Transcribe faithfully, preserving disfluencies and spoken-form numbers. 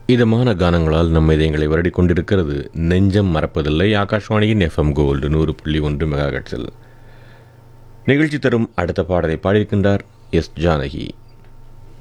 இதமான கானங்களால் நம்ம இதயங்களை வருடிக் கொண்டிருக்கிறது நெஞ்சம் மறப்பதில்லை. ஆகாஷ்வாணியின் எஃப்எம் கோல்டு நூறு புள்ளி ஒன்று மெகா ஹெர்ட்ஸில் நிகழ்ச்சி தரும் அடுத்த பாடலை பாடியிருக்கின்றார் எஸ் ஜானகி.